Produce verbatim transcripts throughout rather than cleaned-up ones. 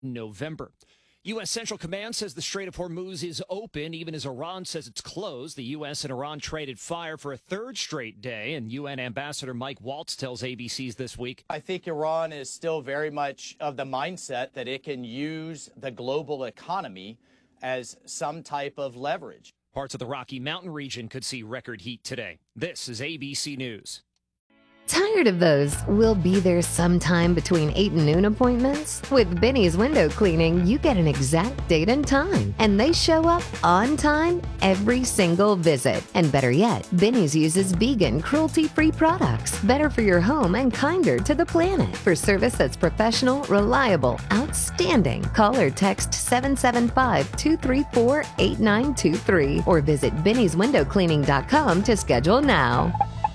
November. U S. Central Command says the Strait of Hormuz is open, even as Iran says it's closed. The U S and Iran traded fire for a third straight day, and U N Ambassador Mike Waltz tells A B C's This Week. I think Iran is still very much of the mindset that it can use the global economy as some type of leverage. Parts of the Rocky Mountain region could see record heat today. This is A B C News. Tired of those "we'll be there sometime between eight and noon" appointments? With Benny's Window Cleaning, you get an exact date and time, and they show up on time every single visit. And better yet, Benny's uses vegan, cruelty-free products, better for your home and kinder to the planet. For service that's professional, reliable, outstanding, call or text seven seven five, two three four, eight nine two three or visit Benny's Window Cleaning dot com to schedule now.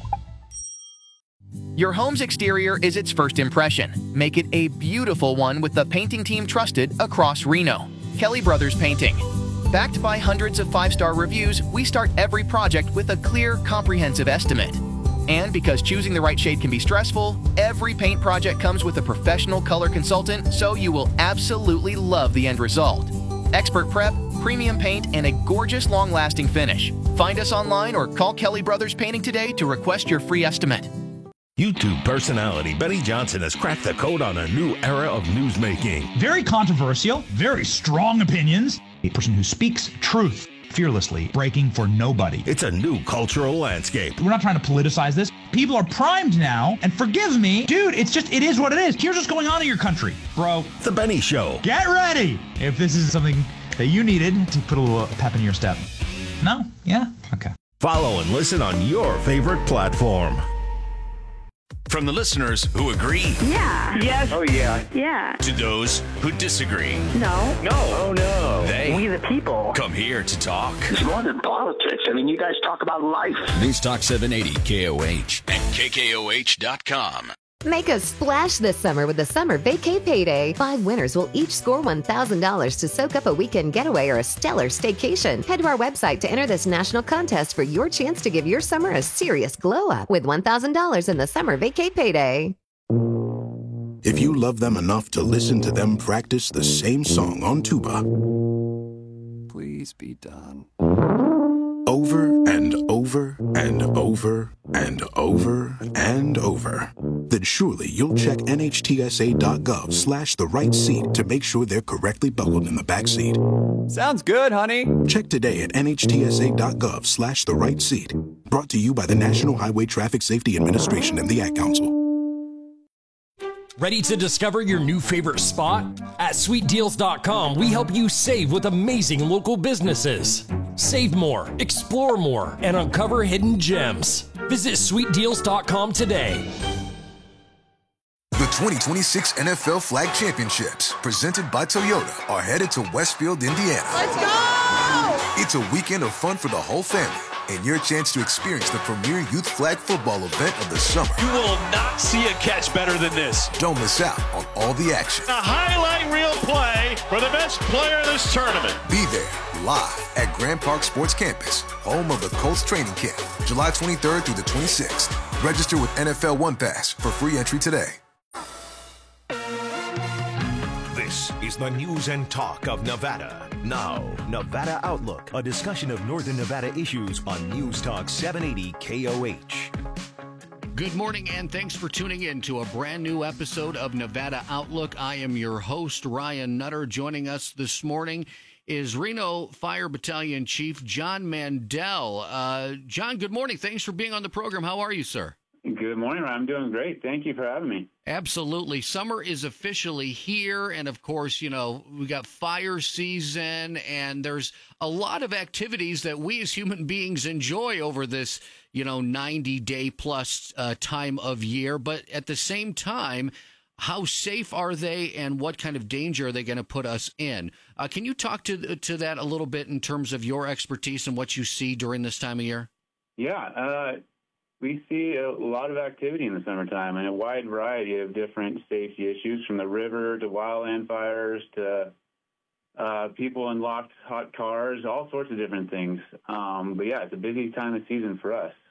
Your home's exterior is its first impression. Make it a beautiful one with the painting team trusted across Reno. Kelly Brothers Painting. Backed by hundreds of five-star reviews, we start every project with a clear, comprehensive estimate. And because choosing the right shade can be stressful, every paint project comes with a professional color consultant, so you will absolutely love the end result. Expert prep, premium paint, and a gorgeous, long-lasting finish. Find us online or call Kelly Brothers Painting today to request your free estimate. YouTube personality Benny Johnson has cracked the code on a new era of newsmaking. Very controversial, very strong opinions. A person who speaks truth fearlessly, breaking for nobody. It's a new cultural landscape. We're not trying to politicize this. People are primed now, and forgive me, dude, it's just, it is what it is. Here's what's going on in your country, bro. The Benny Show. Get ready if this is something that you needed to put a little pep in your step. No? Yeah? Okay. Follow and listen on your favorite platform. From the listeners who agree. Yeah. Yes. Oh, yeah. Yeah. To those who disagree. No. No. Oh, no. They. We the people. Come here to talk. It's more than politics. I mean, you guys talk about life. News Talk seven eighty K O H and K K O H dot com. Make a splash this summer with the Summer Vacay Payday. Five winners will each score one thousand dollars to soak up a weekend getaway or a stellar staycation. Head to our website to enter this national contest for your chance to give your summer a serious glow up with one thousand dollars in the Summer Vacay Payday. If you love them enough to listen to them practice the same song on tuba, please be done. Over and over and over and over and over, then surely you'll check N H T S A dot gov slash the right seat to make sure they're correctly buckled in the back seat. Sounds good, honey. Check today at N H T S A dot gov slash the right seat. Brought to you by the National Highway Traffic Safety Administration and the Ad Council. Ready to discover your new favorite spot? At sweet deals dot com, we help you save with amazing local businesses. Save more, explore more, and uncover hidden gems. Visit sweet deals dot com today. The twenty twenty-six N F L Flag Championships, presented by Toyota, are headed to Westfield, Indiana. Let's go! It's a weekend of fun for the whole family, and your chance to experience the premier youth flag football event of the summer. You will not see a catch better than this. Don't miss out on all the action. A highlight reel play for the best player in this tournament. Be there, live at Grand Park Sports Campus, home of the Colts training camp, July twenty-third through the twenty-sixth. Register with N F L One Pass for free entry today. This is the news and talk of Nevada. Now, Nevada Outlook, a discussion of Northern Nevada issues on News Talk seven eighty K O H. Good morning, and thanks for tuning in to a brand new episode of Nevada Outlook. I am your host, Ryan Nutter. Joining us this morning is Reno Fire Battalion Chief John Mandel. Uh, John, good morning. Thanks for being on the program. How are you, sir? Good morning, Ryan. I'm doing great. Thank you for having me. Absolutely. Summer is officially here. And of course, you know, we got fire season, and there's a lot of activities that we as human beings enjoy over this, you know, ninety day plus uh, time of year. But at the same time, how safe are they, and what kind of danger are they going to put us in? Uh, can you talk to to that a little bit in terms of your expertise and what you see during this time of year? Yeah, uh, we see a lot of activity in the summertime and a wide variety of different safety issues, from the river to wildland fires to uh, people in locked hot cars, all sorts of different things. Um, but yeah, it's a busy time of season for us.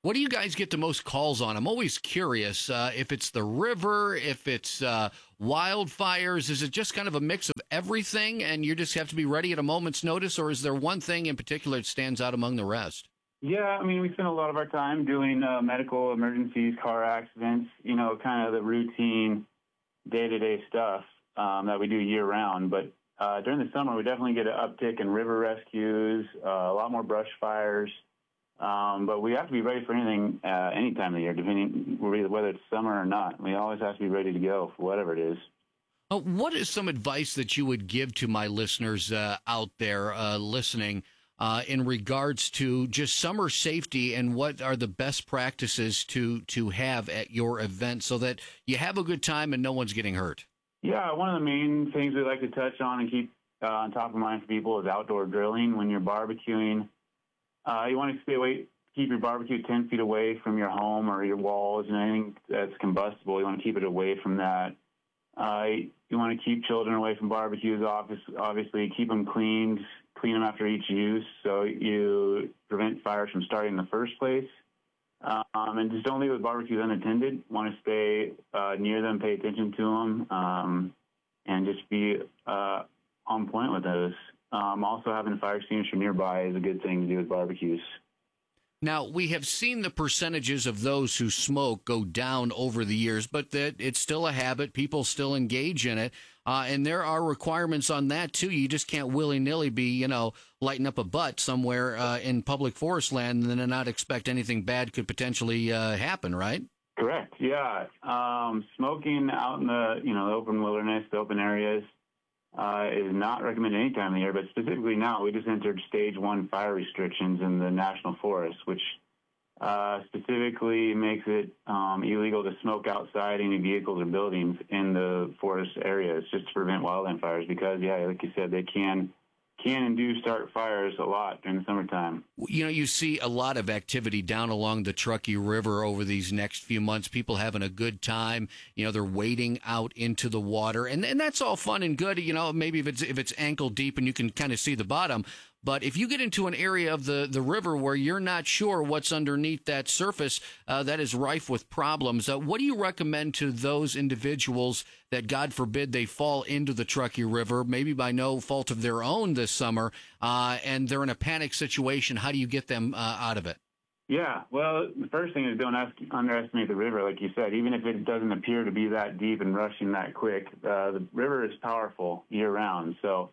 What do you guys get the most calls on? I'm always curious uh, if it's the river, if it's uh, wildfires. Is it just kind of a mix of everything and you just have to be ready at a moment's notice, or is there one thing in particular that stands out among the rest? Yeah, I mean, we spend a lot of our time doing uh, medical emergencies, car accidents, you know, kind of the routine day-to-day stuff um, that we do year-round. But uh, during the summer, we definitely get an uptick in river rescues, uh, a lot more brush fires. Um, but we have to be ready for anything uh, any time of the year, depending whether it's summer or not. We always have to be ready to go for whatever it is. Uh, what is some advice that you would give to my listeners uh, out there uh, listening uh, in regards to just summer safety, and what are the best practices to, to have at your event so that you have a good time and no one's getting hurt? Yeah, one of the main things we like to touch on and keep uh, on top of mind for people is outdoor grilling. When you're barbecuing, Uh, you want to stay away, keep your barbecue ten feet away from your home or your walls and anything that's combustible. You want to keep it away from that. Uh, you want to keep children away from barbecues, obviously. Keep them cleaned, clean them after each use so you prevent fires from starting in the first place. Um, and just don't leave with barbecues unattended. Want to stay uh, near them, pay attention to them, um, and just be uh, on point with those. Um, also, having a fire extinguisher nearby is a good thing to do with barbecues. Now, we have seen the percentages of those who smoke go down over the years, but that it's still a habit. People still engage in it. Uh, and there are requirements on that, too. You just can't willy-nilly be, you know, lighting up a butt somewhere uh, in public forest land and then not expect anything bad could potentially uh, happen, right? Correct, yeah. Um, smoking out in the, you know, the open wilderness, the open areas, Uh, is not recommended any time of the year, but specifically now, we just entered stage one fire restrictions in the national forest, which uh, specifically makes it um, illegal to smoke outside any vehicles or buildings in the forest areas, just to prevent wildland fires, because, yeah, like you said, they can can and do start fires a lot during the summertime. You know, you see a lot of activity down along the Truckee River over these next few months, people having a good time. You know, they're wading out into the water, and, and that's all fun and good. You know, maybe if it's if it's ankle deep and you can kind of see the bottom. But if you get into an area of the, the river where you're not sure what's underneath that surface, uh, that is rife with problems. Uh, what do you recommend to those individuals that, God forbid, they fall into the Truckee River, maybe by no fault of their own this summer, uh, and they're in a panic situation? How do you get them uh, out of it? Yeah, well, the first thing is don't ask, underestimate the river, like you said. Even if it doesn't appear to be that deep and rushing that quick, uh, the river is powerful year-round. So,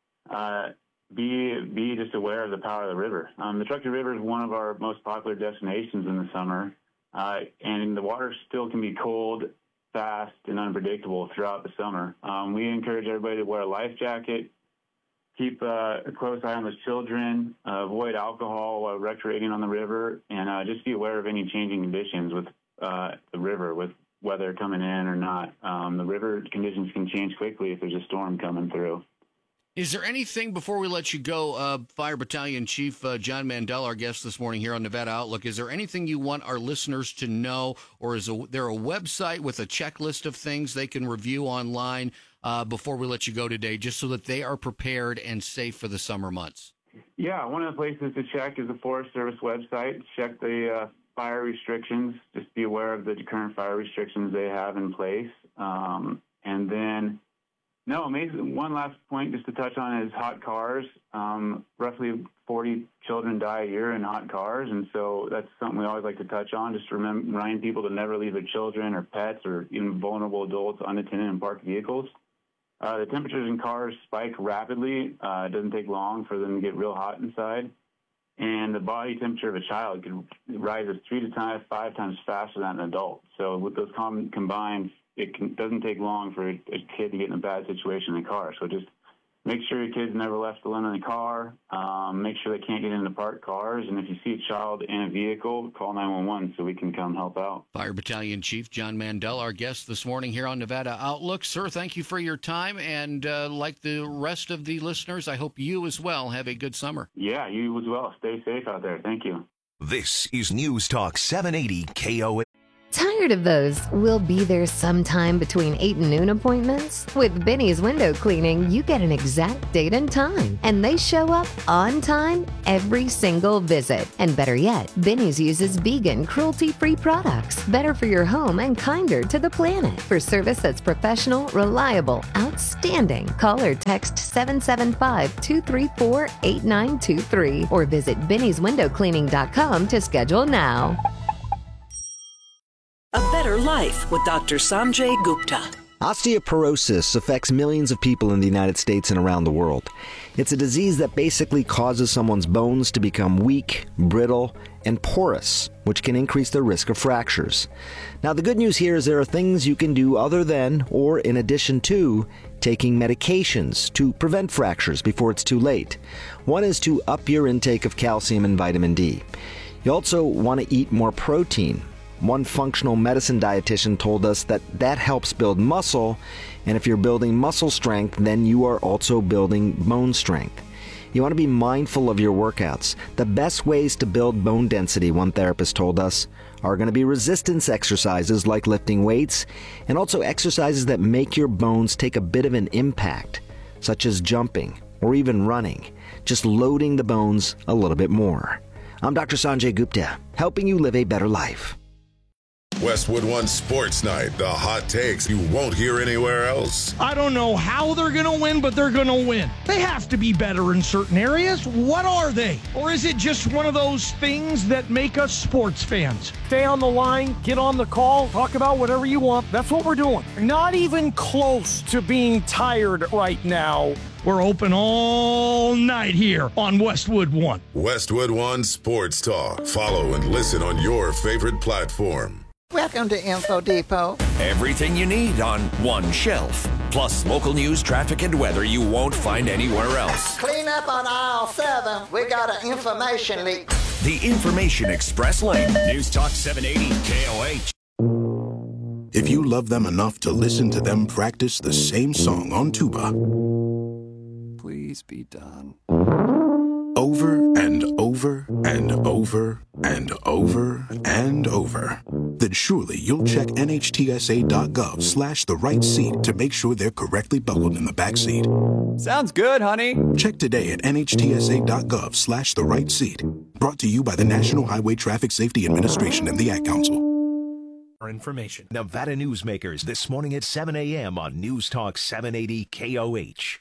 uh Be be just aware of the power of the river. Um, the Truckee River is one of our most popular destinations in the summer, uh, and the water still can be cold, fast, and unpredictable throughout the summer. Um, we encourage everybody to wear a life jacket, keep uh, a close eye on those children, uh, avoid alcohol while recreating on the river, and uh, just be aware of any changing conditions with uh, the river, with weather coming in or not. Um, the river conditions can change quickly if there's a storm coming through. Is there anything, before we let you go, uh, Fire Battalion Chief uh, John Mandel, our guest this morning here on Nevada Outlook, is there anything you want our listeners to know, or is a, there a website with a checklist of things they can review online uh, before we let you go today, just so that they are prepared and safe for the summer months? Yeah, one of the places to check is the Forest Service website. Check the uh, fire restrictions. Just be aware of the current fire restrictions they have in place. Um, and then... No, amazing. One last point just to touch on is hot cars. Um, roughly forty children die a year in hot cars, and so that's something we always like to touch on, just to remind people to never leave their children or pets or even vulnerable adults unattended in parked vehicles. Uh, the temperatures in cars spike rapidly. Uh, it doesn't take long for them to get real hot inside. And the body temperature of a child can rise three to five times faster than an adult. So with those com- combined, it can, doesn't take long for a, a kid to get in a bad situation in a car. So just make sure your kid's never left alone in the car. Um, make sure they can't get into parked cars. And if you see a child in a vehicle, call nine one one so we can come help out. Fire Battalion Chief John Mandel, our guest this morning here on Nevada Outlook. Sir, thank you for your time. And uh, like the rest of the listeners, I hope you as well have a good summer. Yeah, you as well. Stay safe out there. Thank you. This is News Talk seven eighty K O A. Tired of those "we'll be there sometime between eight and noon" appointments? With Benny's Window Cleaning, you get an exact date and time, and they show up on time every single visit. And better yet, Benny's uses vegan, cruelty-free products, better for your home and kinder to the planet. For service that's professional, reliable, outstanding, call or text seven seven five, two three four, eight nine two three or visit Benny's Window Cleaning dot com to schedule now. A Better Life with Doctor Sanjay Gupta. Osteoporosis affects millions of people in the United States and around the world. It's a disease that basically causes someone's bones to become weak, brittle, and porous, which can increase their risk of fractures. Now, the good news here is there are things you can do other than, or in addition to, taking medications to prevent fractures before it's too late. One is to up your intake of calcium and vitamin D. You also want to eat more protein. One functional medicine dietitian told us that that helps build muscle, and if you're building muscle strength, then you are also building bone strength. You want to be mindful of your workouts. The best ways to build bone density, one therapist told us, are going to be resistance exercises like lifting weights, and also exercises that make your bones take a bit of an impact, such as jumping or even running, just loading the bones a little bit more. I'm Doctor Sanjay Gupta, helping you live a better life. Westwood One Sports Night, the hot takes you won't hear anywhere else. I don't know how they're going to win, but they're going to win. They have to be better in certain areas. What are they? Or is it just one of those things that make us sports fans? Stay on the line, get on the call, talk about whatever you want. That's what we're doing. Not even close to being tired right now. We're open all night here on Westwood One. Westwood One Sports Talk. Follow and listen on your favorite platform. Welcome to Info Depot. Everything you need on one shelf. Plus local news, traffic, and weather you won't find anywhere else. Clean up on aisle seven. We got an information leak. The Information Express Lane. News Talk seven eighty K O H. If you love them enough to listen to them practice the same song on tuba, please be done. Over and over and over and over and over, then surely you'll check N H T S A dot gov slash the right seat to make sure they're correctly buckled in the back seat. Sounds good, honey. Check today at N H T S A dot gov slash the right seat. Brought to you by the National Highway Traffic Safety Administration and the Ad Council. Information. Nevada Newsmakers this morning at seven a.m. on News Talk seven eighty K O H.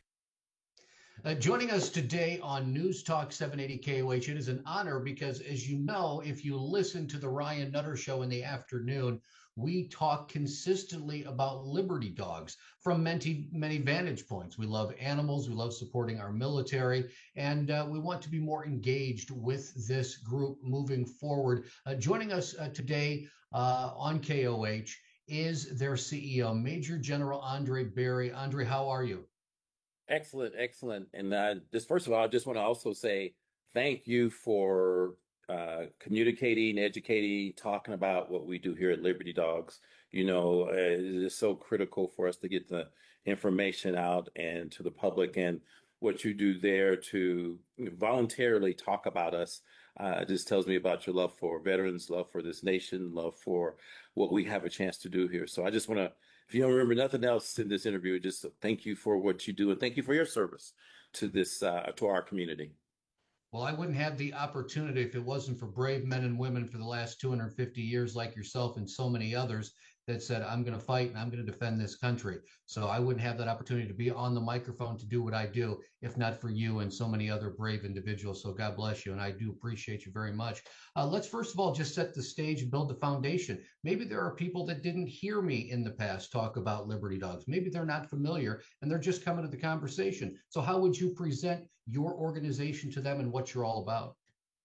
Uh, joining us today on News Talk seven eighty K O H, it is an honor because, as you know, if you listen to the Ryan Nutter Show in the afternoon, we talk consistently about Liberty Dogs from many, many vantage points. We love animals, we love supporting our military, and uh, we want to be more engaged with this group moving forward. Uh, joining us uh, today uh, on K O H is their C E O, Major General Andre Berry. Andre, how are you? Excellent, excellent. And uh, just first of all, I just want to also say thank you for uh, communicating, educating, talking about what we do here at Liberty Dogs. You know, uh, it is so critical for us to get the information out and to the public, and what you do there to voluntarily talk about us uh, just tells me about your love for veterans, love for this nation, love for what we have a chance to do here. So I just want to, if you don't remember nothing else in this interview, just thank you for what you do, and thank you for your service to this, uh, to our community. Well, I wouldn't have the opportunity if it wasn't for brave men and women for the last two hundred fifty years like yourself and so many others that said, I'm going to fight and I'm going to defend this country. So I wouldn't have that opportunity to be on the microphone to do what I do if not for you and so many other brave individuals. So God bless you. And I do appreciate you very much. Uh, let's first of all just set the stage and build the foundation. Maybe there are people that didn't hear me in the past talk about Liberty Dogs. Maybe they're not familiar and they're just coming to the conversation. So how would you present your organization to them and what you're all about?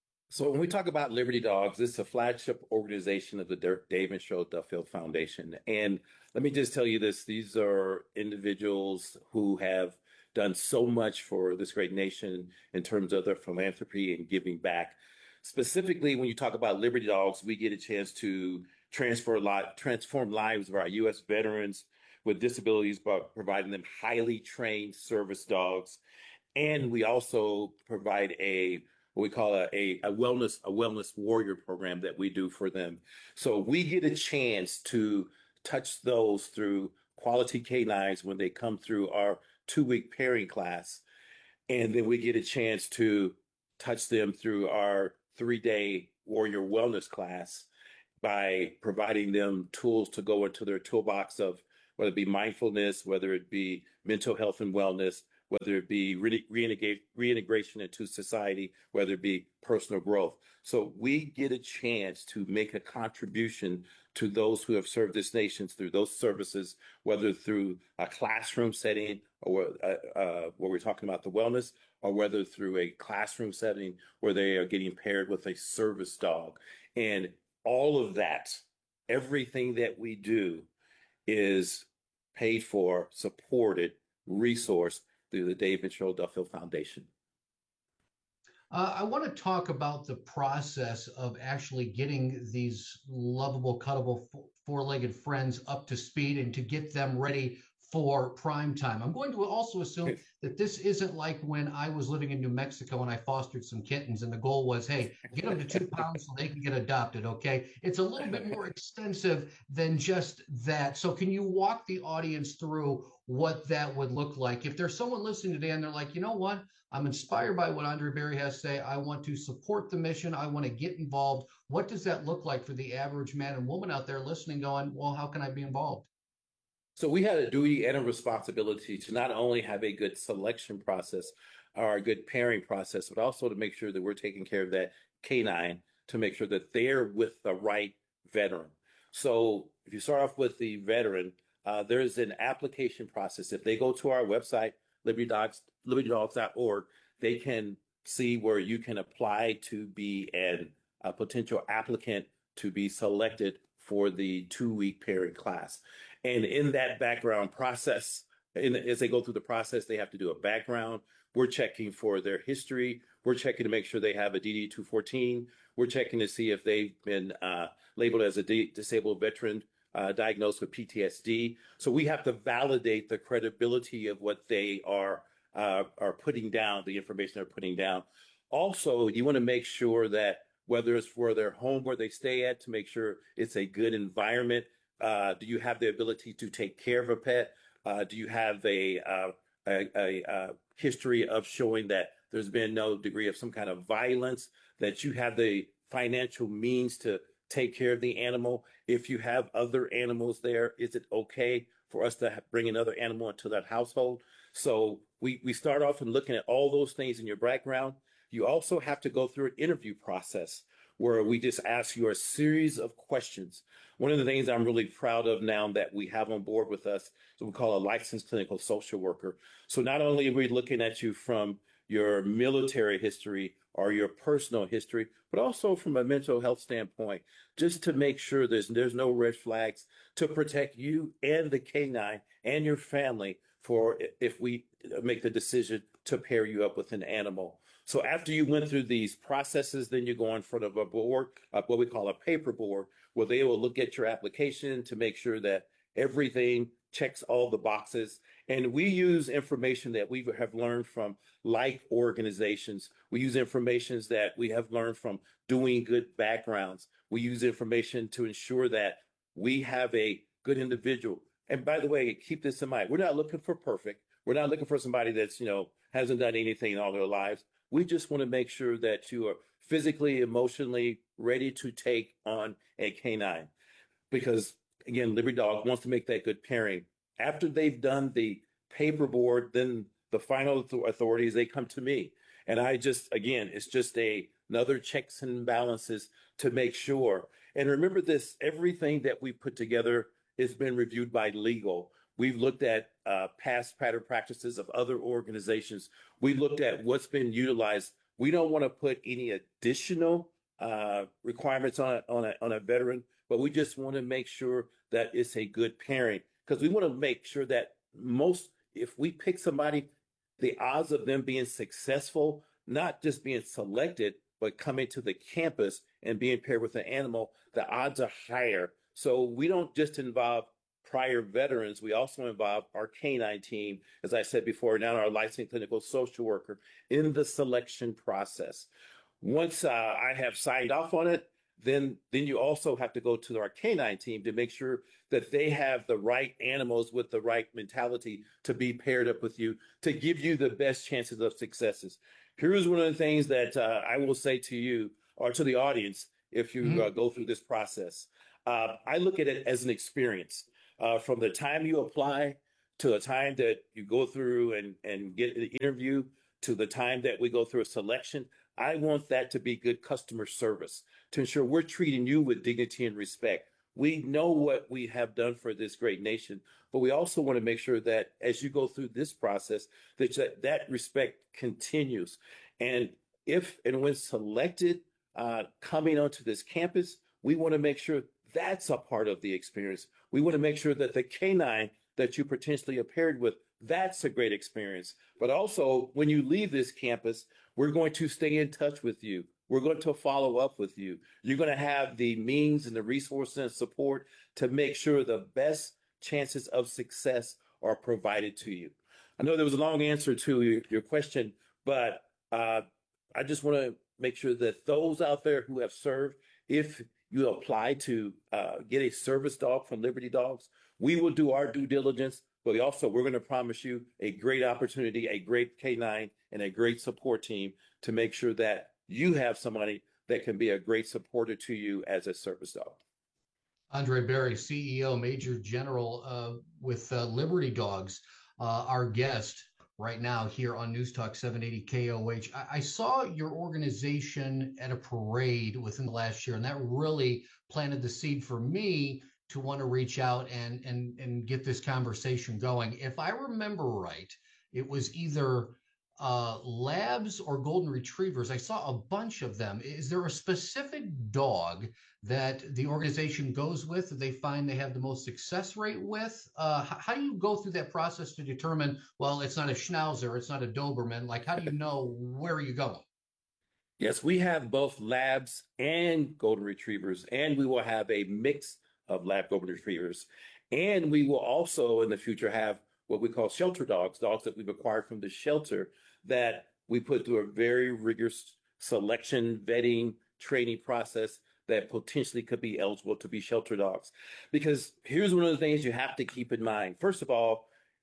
So when we talk about Liberty Dogs, this is a flagship organization of the Dave and Cheryl Duffield Foundation. And let me just tell you this, these are individuals who have done so much for this great nation in terms of their philanthropy and giving back. Specifically, when you talk about Liberty Dogs, we get a chance to transfer li- transform lives of our U S veterans with disabilities by providing them highly trained service dogs. And we also provide a what we call a, a, a wellness a wellness warrior program that we do for them. So we get a chance to touch those through quality canines when they come through our two-week pairing class. And then we get a chance to touch them through our three-day warrior wellness class by providing them tools to go into their toolbox of whether it be mindfulness, whether it be mental health and wellness, whether it be re- reintegrate, reintegration into society, whether it be personal growth. So we get a chance to make a contribution to those who have served this nation through those services, whether through a classroom setting or uh, uh, where we're talking about the wellness, or whether through a classroom setting where they are getting paired with a service dog. And all of that, everything that we do is paid for, supported, resourced through the Dave Mitchell Duffield Foundation. Uh, I want to talk about the process of actually getting these lovable, cuddable, four-legged friends up to speed and to get them ready for prime time. I'm going to also assume that this isn't like when I was living in New Mexico and I fostered some kittens and the goal was, hey, get them to two pounds so they can get adopted, okay? It's a little bit more extensive than just that. So can you walk the audience through what that would look like? If there's someone listening today and they're like, you know what? I'm inspired by what Andre Berry has to say. I want to support the mission. I want to get involved. What does that look like for the average man and woman out there listening going, well, how can I be involved? So we had a duty and a responsibility to not only have a good selection process or a good pairing process, but also to make sure that we're taking care of that canine to make sure that they're with the right veteran. So if you start off with the veteran, uh, there's an application process. If they go to our website, liberty dogs liberty dogs dot org, they can see where you can apply to be an, a potential applicant to be selected for the two-week pairing class. And in that background process, in, as they go through the process, they have to do a background. We're checking for their history. We're checking to make sure they have a D D two fourteen. We're checking to see if they've been uh, labeled as a d- disabled veteran uh, diagnosed with P T S D. So we have to validate the credibility of what they are uh, are putting down, the information they're putting down. Also, you want to make sure that whether it's for their home where they stay at, to make sure it's a good environment. Uh, do you have the ability to take care of a pet? Uh, do you have a, uh, a, a, a history of showing that there's been no degree of some kind of violence, that you have the financial means to take care of the animal? If you have other animals there, is it okay for us to have, bring another animal into that household? So we, we start off in looking at all those things in your background. You also have to go through an interview process where we just ask you a series of questions. One of the things I'm really proud of now that we have on board with us is what we call a licensed clinical social worker. So not only are we looking at you from your military history or your personal history, but also from a mental health standpoint, just to make sure there's, there's no red flags, to protect you and the canine and your family for if we make the decision to pair you up with an animal. So after you went through these processes, then you go in front of a board, uh, what we call a paper board, where they will look at your application to make sure that everything checks all the boxes. And we use information that we have learned from like organizations. We use information that we have learned from doing good backgrounds. We use information to ensure that we have a good individual. And by the way, keep this in mind. We're not looking for perfect. We're not looking for somebody that's, you know, hasn't done anything all their lives. We just want to make sure that you are physically, emotionally ready to take on a canine. Because, again, Liberty Dog wants to make that good pairing. After they've done the paperboard, then the final authorities, they come to me. And I just, again, it's just a another checks and balances to make sure. And remember this, everything that we put together has been reviewed by legal. We've looked at uh, past pattern practices of other organizations. We looked at what's been utilized. We don't want to put any additional uh, requirements on a, on, a, on a veteran, but we just want to make sure that it's a good pairing, because we want to make sure that most, if we pick somebody, the odds of them being successful, not just being selected, but coming to the campus and being paired with an animal, the odds are higher. So we don't just involve prior veterans, we also involve our canine team, as I said before, now our licensed clinical social worker, in the selection process. Once uh, I have signed off on it, then then you also have to go to our canine team to make sure that they have the right animals with the right mentality to be paired up with you to give you the best chances of successes. Here's one of the things that uh, I will say to you or to the audience if you mm-hmm. uh, go through this process. Uh, I look at it as an experience. Uh, from the time you apply to the time that you go through and, and get the interview to the time that we go through a selection, I want that to be good customer service to ensure we're treating you with dignity and respect. We know what we have done for this great nation, but we also want to make sure that as you go through this process, that that, that respect continues. And if and when selected, uh, coming onto this campus, we want to make sure that's a part of the experience. We want to make sure that the canine that you potentially are paired with, that's a great experience. But also, when you leave this campus, we're going to stay in touch with you. We're going to follow up with you. You're going to have the means and the resources and support to make sure the best chances of success are provided to you. I know there was a long answer to your, your question, but uh, I just want to make sure that those out there who have served, if you apply to uh, get a service dog from Liberty Dogs, we will do our due diligence, but we also, we're going to promise you a great opportunity, a great canine, and a great support team to make sure that you have somebody that can be a great supporter to you as a service dog. Andre Berry, C E O, Major General uh, with uh, Liberty Dogs, uh, our guest right now here on News Talk seven eighty K O H. I, I saw your organization at a parade within the last year, and that really planted the seed for me to want to reach out and and and get this conversation going. If I remember right, it was either uh, labs or golden retrievers. I saw a bunch of them. Is there a specific dog that the organization goes with that they find they have the most success rate with? Uh, how, how do you go through that process to determine, well, it's not a Schnauzer, it's not a Doberman? Like, how do you know where are you going? Yes, we have both labs and golden retrievers, and we will have a mix of lab golden retrievers. And we will also in the future have what we call shelter dogs, dogs that we've acquired from the shelter that we put through a very rigorous selection, vetting, training process that potentially could be eligible to be shelter dogs. Because here's one of the things you have to keep in mind. First of all,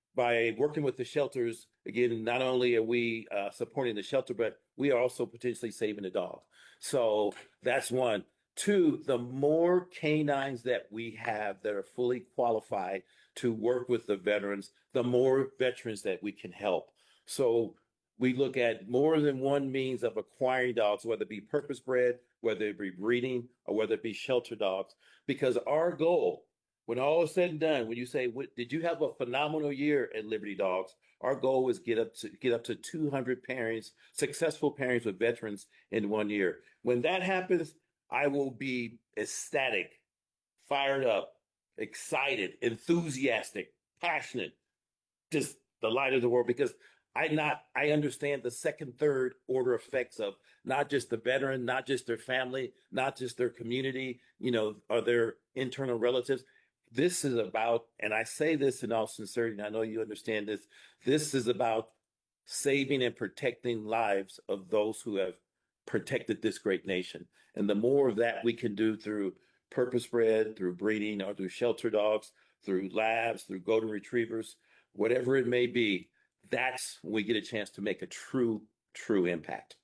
by working with the shelters, again, not only are we uh, supporting the shelter, but we are also potentially saving the dog. So that's one. Two, the more canines that we have that are fully qualified to work with the veterans, the more veterans that we can help. So we look at more than one means of acquiring dogs, whether it be purpose bred, whether it be breeding, or whether it be shelter dogs. Because our goal, when all is said and done, when you say, did you have a phenomenal year at Liberty Dogs? Our goal is get up to get up to two hundred pairings, successful pairings with veterans in one year. When that happens, I will be ecstatic, fired up, excited, enthusiastic, passionate, just the light of the world, because I not I understand the second, third order effects of not just the veteran, not just their family, not just their community, you know, or their internal relatives. This is about, and I say this in all sincerity, and I know you understand this, this is about saving and protecting lives of those who have protected this great nation. And the more of that we can do through purpose bred, through breeding, or through shelter dogs, through labs, through golden retrievers, whatever it may be, that's when we get a chance to make a true, true impact.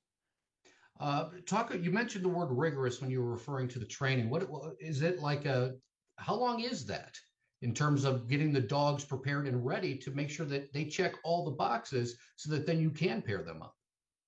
Uh, talk. You mentioned the word rigorous when you were referring to the training. What is it like? A how long is that in terms of getting the dogs prepared and ready to make sure that they check all the boxes so that then you can pair them up?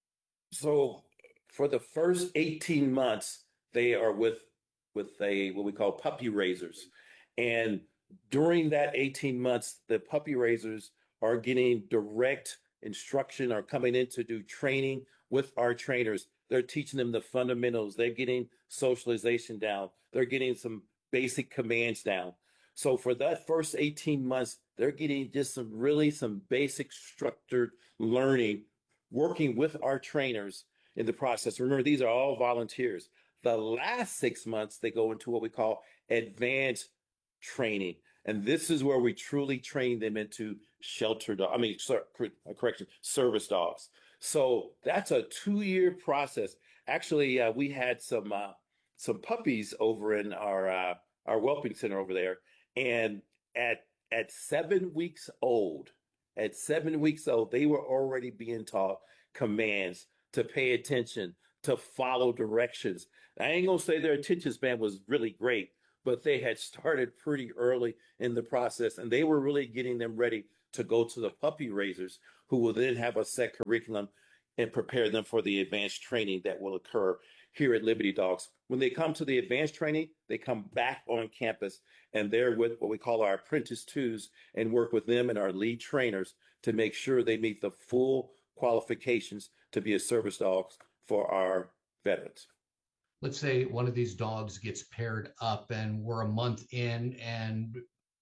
So for the first eighteen months, they are with with a what we call puppy raisers, and during that eighteen months, the puppy raisers are getting direct instruction, are coming in to do training with our trainers. They're teaching them the fundamentals. They're getting socialization down. They're getting some basic commands down. So for that first eighteen months, they're getting just some really some basic structured learning, working with our trainers in the process. Remember, these are all volunteers. The last six months, they go into what we call advanced training. And this is where we truly train them into shelter dog, I mean, correction, service dogs. So that's a two-year process. Actually, uh, we had some uh, some puppies over in our uh, our whelping center over there, and at at seven weeks old, at seven weeks old, they were already being taught commands, to pay attention, to follow directions. I ain't gonna say their attention span was really great, but they had started pretty early in the process, and they were really getting them ready to go to the puppy raisers, who will then have a set curriculum and prepare them for the advanced training that will occur here at Liberty Dogs. When they come to the advanced training, they come back on campus, and they're with what we call our apprentice twos, and work with them and our lead trainers to make sure they meet the full qualifications to be a service dog for our veterans. Let's say one of these dogs gets paired up and we're a month in and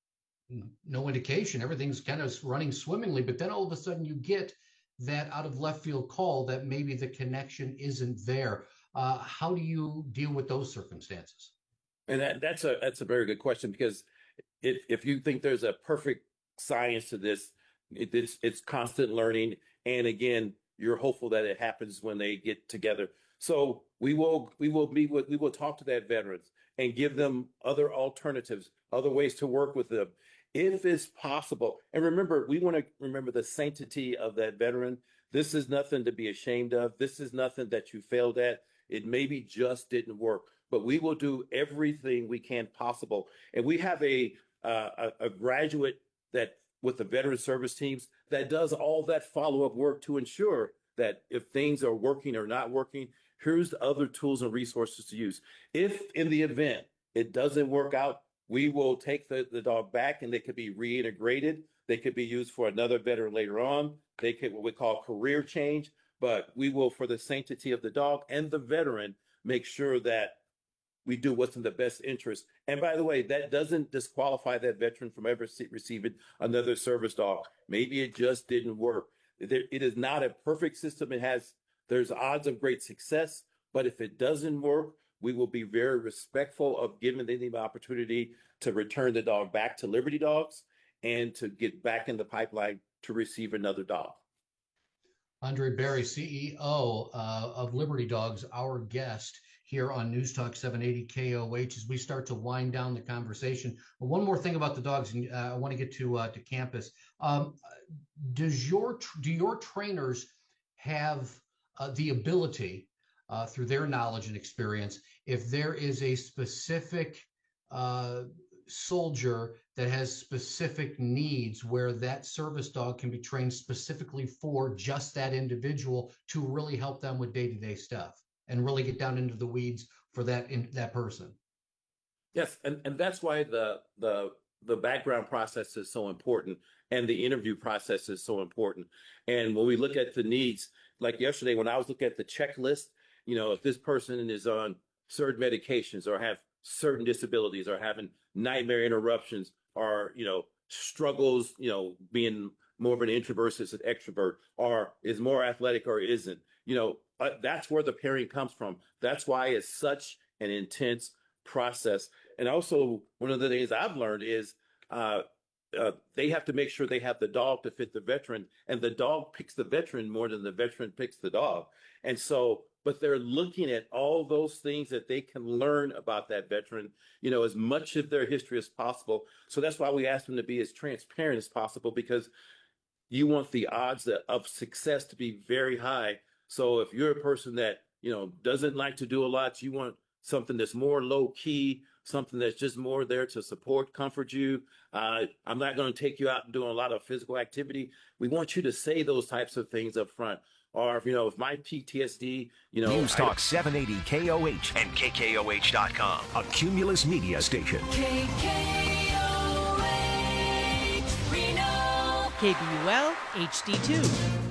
no indication, everything's kind of running swimmingly, but then all of a sudden you get that out of left field call that maybe the connection isn't there. Uh, how do you deal with those circumstances? And that, that's a that's a very good question, because if if you think there's a perfect science to this, it, it's it's constant learning, and again, you're hopeful that it happens when they get together. So we will we will meet with we will talk to that veterans and give them other alternatives, other ways to work with them, if it's possible. And remember, we want to remember the sanctity of that veteran. This is nothing to be ashamed of. This is nothing that you failed at. It maybe just didn't work, but we will do everything we can possible. And we have a uh, a, a graduate that with the veteran service teams that does all that follow-up work to ensure that if things are working or not working, here's the other tools and resources to use. If in the event it doesn't work out, we will take the, the dog back, and they could be reintegrated. They could be used for another veteran later on. They could what we call career change, but we will, for the sanctity of the dog and the veteran, make sure that we do what's in the best interest. And by the way, that doesn't disqualify that veteran from ever receiving another service dog. Maybe it just didn't work. It is not a perfect system. It has, there's odds of great success, but if it doesn't work, we will be very respectful of giving them the opportunity to return the dog back to Liberty Dogs and to get back in the pipeline to receive another dog. Andre Berry, C E O uh, of Liberty Dogs, our guest here on News Talk seven eighty K O H as we start to wind down the conversation. But one more thing about the dogs, and uh, I want to get to uh, to campus. Um, does your do your trainers have uh, the ability, uh, through their knowledge and experience, if there is a specific uh, soldier that has specific needs where that service dog can be trained specifically for just that individual to really help them with day-to-day stuff and really get down into the weeds for that in, that person? Yes, and, and that's why the the the background process is so important, and the interview process is so important. And when we look at the needs, like yesterday when I was looking at the checklist, you know, if this person is on certain medications or have certain disabilities or having nightmare interruptions or, you know, struggles, you know, being more of an introvert versus an extrovert, or is more athletic or isn't, you know, uh, that's where the pairing comes from. That's why it's such an intense process. And also, one of the things I've learned is uh, uh, they have to make sure they have the dog to fit the veteran, and the dog picks the veteran more than the veteran picks the dog. And so, but they're looking at all those things that they can learn about that veteran, you know, as much of their history as possible. So that's why we ask them to be as transparent as possible, because you want the odds of success to be very high. So if you're a person that, you know, doesn't like to do a lot, you want something that's more low key, something that's just more there to support, comfort you. Uh, I'm not going to take you out and doing a lot of physical activity. We want you to say those types of things up front. Or, if, you know, if my P T S D, you know. News Talk seven eighty K O H and K K O H dot com, a Cumulus media station. K K O H, Reno. K B U L H D two.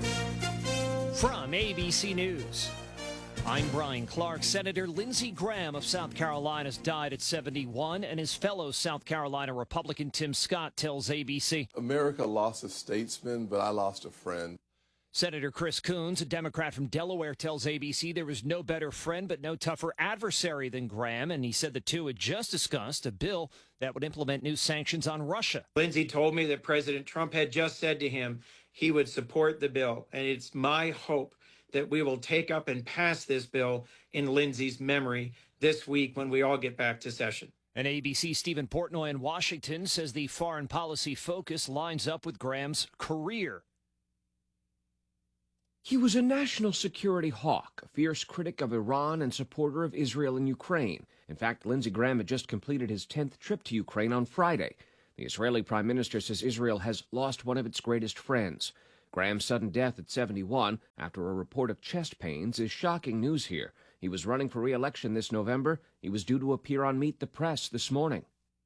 From A B C News, I'm Brian Clark. Senator Lindsey Graham of South Carolina has died at seventy-one, and his fellow South Carolina Republican Tim Scott tells A B C. America lost a statesman, but I lost a friend. Senator Chris Coons, a Democrat from Delaware, tells A B C there was no better friend but no tougher adversary than Graham, and he said the two had just discussed a bill that would implement new sanctions on Russia. Lindsey told me that President Trump had just said to him, he would support the bill. And it's my hope that we will take up and pass this bill in Lindsey's memory this week when we all get back to session. And A B C's Stephen Portnoy in Washington says the foreign policy focus lines up with Graham's career. He was a national security hawk, a fierce critic of Iran and supporter of Israel and Ukraine. In fact, Lindsey Graham had just completed his tenth trip to Ukraine on Friday. The Israeli prime minister says Israel has lost one of its greatest friends. Graham's sudden death at seventy-one after a report of chest pains is shocking news here. He was running for re-election this November. He was due to appear on Meet the Press this morning.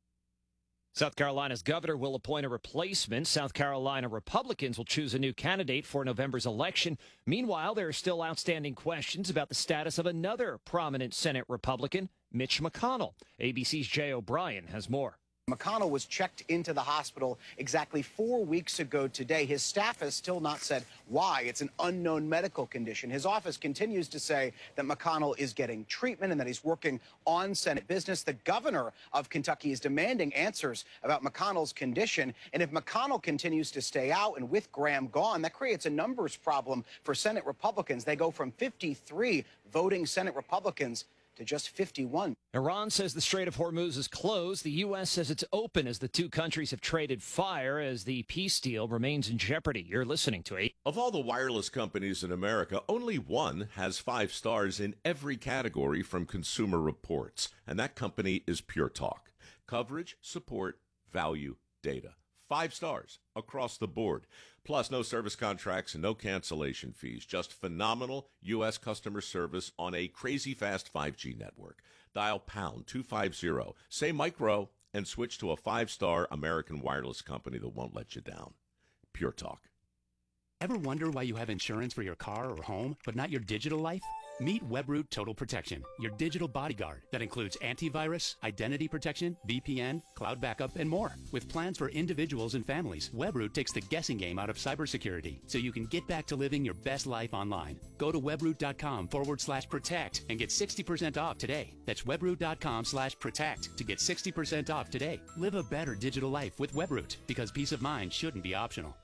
South Carolina's governor will appoint a replacement. South Carolina Republicans will choose a new candidate for November's election. Meanwhile, there are still outstanding questions about the status of another prominent Senate Republican, Mitch McConnell. A B C's Jay O'Brien has more. McConnell was checked into the hospital exactly four weeks ago today. His staff has still not said why. It's an unknown medical condition. His office continues to say that McConnell is getting treatment and that he's working on Senate business. The governor of Kentucky is demanding answers about McConnell's condition. And if McConnell continues to stay out and with Graham gone, that creates a numbers problem for Senate Republicans. They go from fifty-three voting Senate Republicans to just fifty-one. Iran says the Strait of Hormuz is closed. The U S says it's open as the two countries have traded fire as the peace deal remains in jeopardy. You're listening to eight. Of all the wireless companies in America, only one has five stars in every category from Consumer Reports, and that company is Pure Talk. Coverage, support, value, data. Five stars across the board. Plus, no service contracts and no cancellation fees. Just phenomenal U S customer service on a crazy fast five G network. Dial pound two fifty, say micro, and switch to a five-star American wireless company that won't let you down. Pure Talk. Ever wonder why you have insurance for your car or home, but not your digital life? Meet Webroot Total Protection, your digital bodyguard that includes antivirus, identity protection, V P N, cloud backup, and more. With plans for individuals and families, Webroot takes the guessing game out of cybersecurity so you can get back to living your best life online. Go to webroot.com forward slash protect and get sixty percent off today. That's webroot.com slash protect to get sixty percent off today. Live a better digital life with Webroot, because peace of mind shouldn't be optional.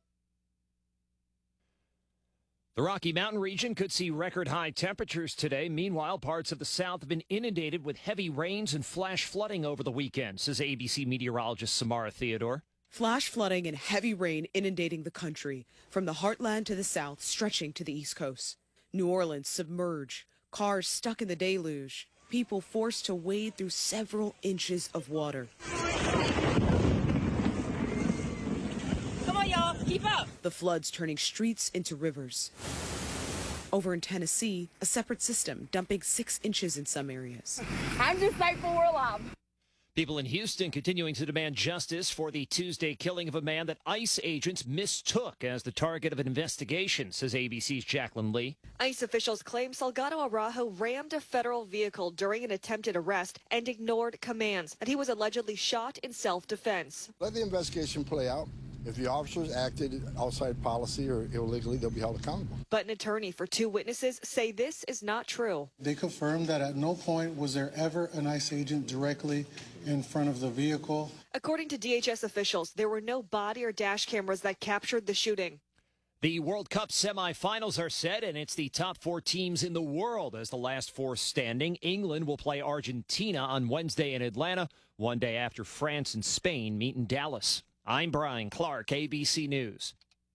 The Rocky Mountain region could see record high temperatures today. Meanwhile, parts of the south have been inundated with heavy rains and flash flooding over the weekend, says A B C meteorologist Samara Theodore. Flash flooding and heavy rain inundating the country, from the heartland to the south, stretching to the East Coast. New Orleans submerged, cars stuck in the deluge, people forced to wade through several inches of water. Keep up. The floods turning streets into rivers. Over in Tennessee, a separate system dumping six inches in some areas. I'm just thankful we're alive. People in Houston continuing to demand justice for the Tuesday killing of a man that ICE agents mistook as the target of an investigation, says A B C's Jacqueline Lee. ICE officials claim Salgado Araujo rammed a federal vehicle during an attempted arrest and ignored commands, that he was allegedly shot in self-defense. Let the investigation play out. If the officers acted outside policy or illegally, they'll be held accountable. But an attorney for two witnesses say this is not true. They confirmed that at no point was there ever an ICE agent directly in front of the vehicle. According to D H S officials, there were no body or dash cameras that captured the shooting. The World Cup semifinals are set, and it's the top four teams in the world as the last four standing. England will play Argentina on Wednesday in Atlanta, one day after France and Spain meet in Dallas. I'm Brian Clark, A B C News.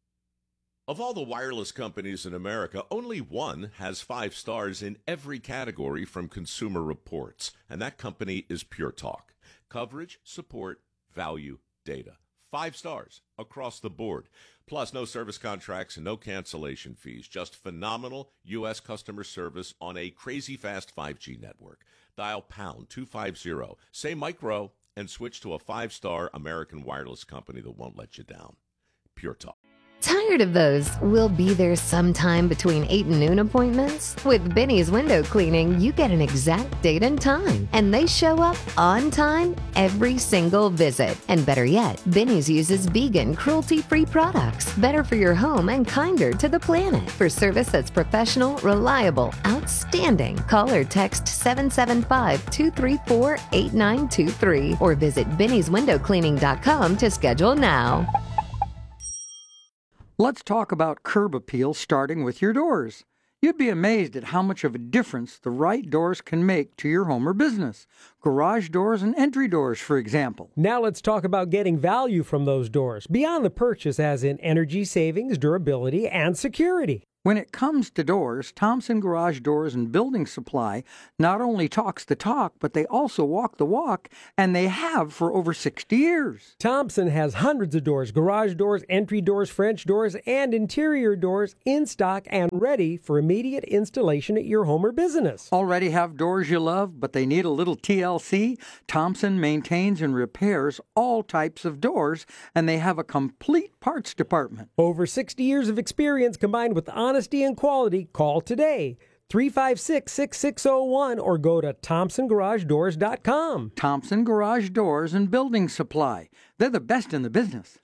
Of all the wireless companies in America, only one has five stars in every category from Consumer Reports, and that company is Pure Talk. Coverage, support, value, data. Five stars across the board. Plus, no service contracts and no cancellation fees. Just phenomenal U S customer service on a crazy fast five G network. Dial pound two fifty, say micro, and switch to a five-star American wireless company that won't let you down. Pure Talk. Tired of those "we'll be there sometime between eight and noon" appointments? With Benny's Window Cleaning, you get an exact date and time, and they show up on time every single visit. And better yet, Benny's uses vegan, cruelty-free products, better for your home and kinder to the planet. For service that's professional, reliable, outstanding, call or text seven seven five, two three four, eight nine two three or visit bennys window cleaning dot com to schedule now. Let's talk about curb appeal, starting with your doors. You'd be amazed at how much of a difference the right doors can make to your home or business. Garage doors and entry doors, for example. Now let's talk about getting value from those doors, beyond the purchase, as in energy savings, durability, and security. When it comes to doors, Thompson Garage Doors and Building Supply not only talks the talk, but they also walk the walk, and they have for over sixty years. Thompson has hundreds of doors, garage doors, entry doors, French doors, and interior doors in stock and ready for immediate installation at your home or business. Already have doors you love, but they need a little T L C? Thompson maintains and repairs all types of doors, and they have a complete parts department. Over sixty years of experience combined with honesty and quality. Call today, three five six, six six zero one, or go to thompson garage doors dot com. Thompson Garage Doors and Building Supply. They're the best in the business.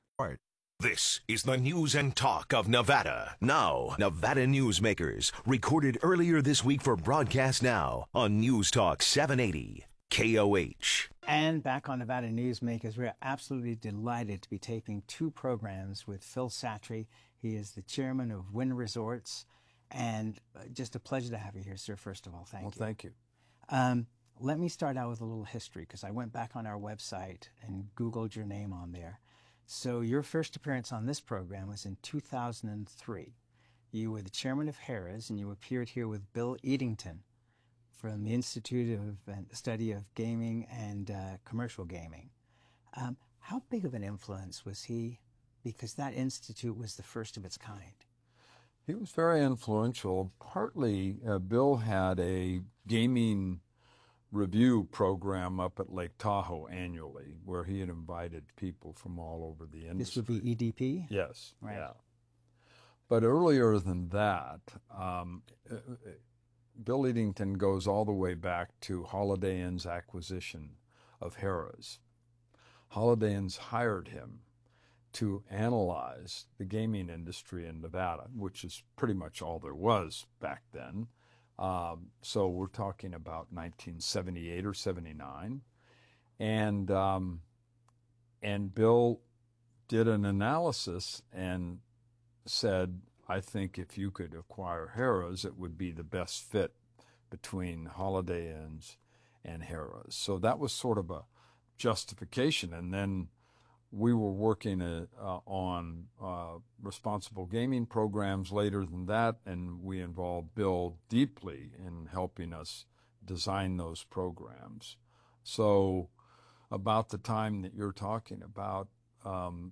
This is the news and talk of Nevada. Now, Nevada Newsmakers, recorded earlier this week for broadcast now on News Talk seven eighty K O H. And back on Nevada Newsmakers, we're absolutely delighted to be taping two programs with Phil Satry. He is the chairman of Wynn Resorts, and just a pleasure to have you here, sir. First of all, thank well, you. Well, thank you. Um, let me start out with a little history, because I went back on our website and Googled your name on there. So your first appearance on this program was in two thousand three. You were the chairman of Harrah's, and you appeared here with Bill Eadington from the Institute of uh, Study of Gaming and uh, Commercial Gaming. Um, how big of an influence was he? Because that institute was the first of its kind. He was very influential. Partly, uh, Bill had a gaming review program up at Lake Tahoe annually, where he had invited people from all over the industry. This would be E D P? Yes. Right. Yeah. But earlier than that, um, Bill Eadington goes all the way back to Holiday Inn's acquisition of Harrah's. Holiday Inn's hired him to analyze the gaming industry in Nevada, which is pretty much all there was back then. Um, so we're talking about nineteen seventy-eight or seventy-nine. And, um, and Bill did an analysis and said, I think if you could acquire Harrah's, it would be the best fit between Holiday Inns and Harrah's. So that was sort of a justification. And then we were working uh, uh, on uh, responsible gaming programs later than that, and we involved Bill deeply in helping us design those programs. So about the time that you're talking about, um,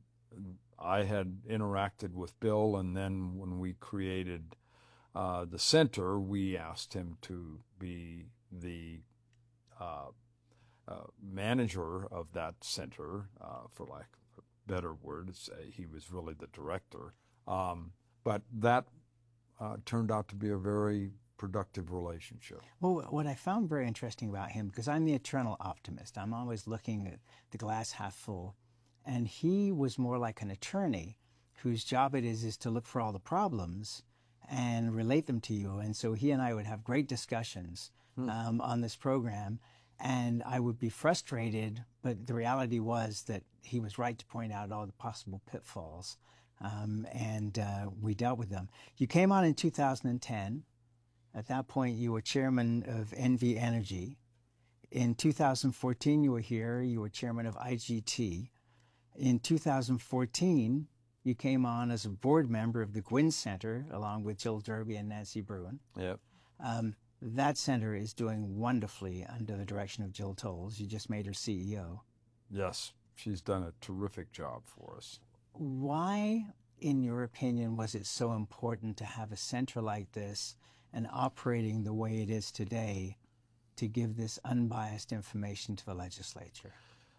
I had interacted with Bill, and then when we created uh, the center, we asked him to be the uh, uh, manager of that center, uh, for lack of a better word to say. He was really the director. Um, but that uh, turned out to be a very productive relationship. Well, what I found very interesting about him, because I'm the eternal optimist, I'm always looking at the glass half full. And he was more like an attorney whose job it is is to look for all the problems and relate them to you. And so he and I would have great discussions hmm. um, on this program, and I would be frustrated, but the reality was that he was right to point out all the possible pitfalls, um, and uh, we dealt with them. You came on in two thousand ten. At that point, you were chairman of N V Energy. In two thousand fourteen, you were here. You were chairman of I G T. In two thousand fourteen, you came on as a board member of the Gwynn Center, along with Jill Derby and Nancy Bruin. Yep. Um, that center is doing wonderfully under the direction of Jill Tolles. You just made her C E O. Yes, she's done a terrific job for us. Why, in your opinion, was it so important to have a center like this and operating the way it is today to give this unbiased information to the legislature?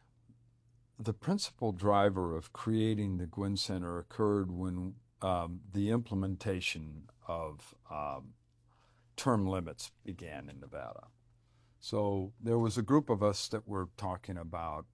The principal driver of creating the Gwynn Center occurred when um, the implementation of um, term limits began in Nevada. So there was a group of us that were talking about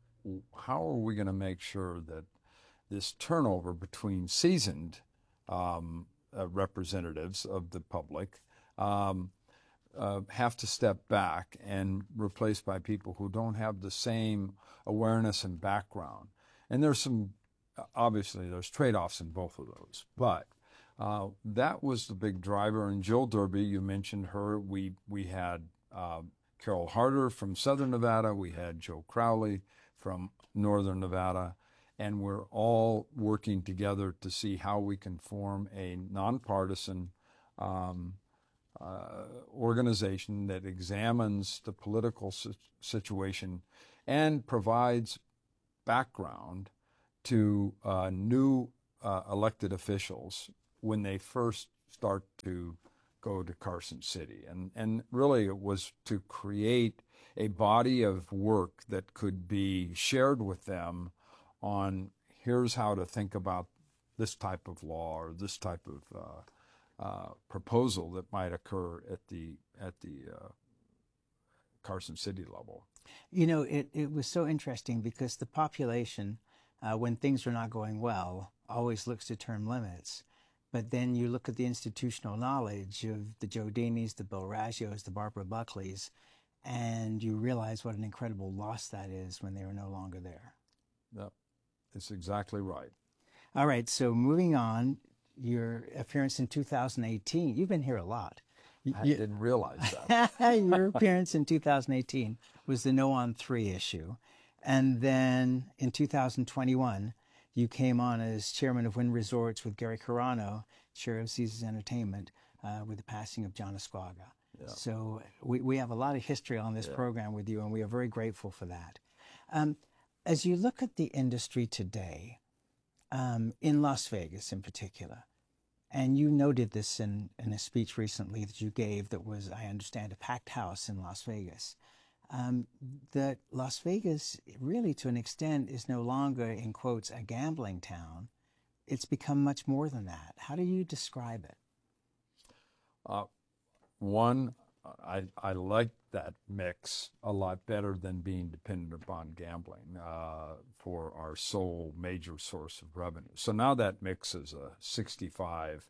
how are we going to make sure that this turnover between seasoned um, uh, representatives of the public um, Uh, have to step back and replaced by people who don't have the same awareness and background. And there's some obviously there's trade-offs in both of those, but uh, that was the big driver. And Jill Derby, you mentioned her. We we had uh, Carol Harder from Southern Nevada. We had Joe Crowley from Northern Nevada. And we're all working together to see how we can form a nonpartisan um, uh, organization that examines the political si- situation and provides background to uh, new uh, elected officials when they first start to go to Carson City. And, and really it was to create a body of work that could be shared with them on here's how to think about this type of law or this type of uh, uh, proposal that might occur at the at the uh, Carson City level. You know, it, it was so interesting because the population, uh, when things are not going well, always looks to term limits. But then you look at the institutional knowledge of the Joe Deanys, the Bill Raggios, the Barbara Buckleys, and you realize what an incredible loss that is when they are no longer there. Yep. That's exactly right. All right, so moving on, your appearance in two thousand eighteen, you've been here a lot. I you, didn't realize that. Your appearance in two thousand eighteen was the No on Three issue. And then in two thousand twenty-one, you came on as chairman of Wynn Resorts with Gary Carano, chair of Caesars Entertainment, uh, with the passing of John Esquaga. Yeah. So we, we have a lot of history on this yeah. program with you, and we are very grateful for that. Um, As you look at the industry today, um, in Las Vegas in particular, and you noted this in, in a speech recently that you gave that was, I understand, a packed house in Las Vegas, um, that Las Vegas really to an extent is no longer, in quotes, a gambling town. It's become much more than that. How do you describe it? Uh, one, I, I like that mix a lot better than being dependent upon gambling uh, for our sole major source of revenue. So now that mix is a sixty-five,